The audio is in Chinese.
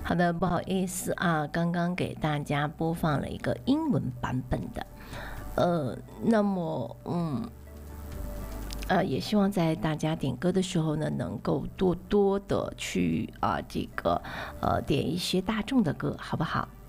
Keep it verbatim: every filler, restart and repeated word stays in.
好的，不好意思啊，刚刚给大家播放了一个英文版本的，呃，那么嗯。呃，也希望在大家点歌的时候呢，能够多多的去啊、呃，这个呃点一些大众的歌，好不好？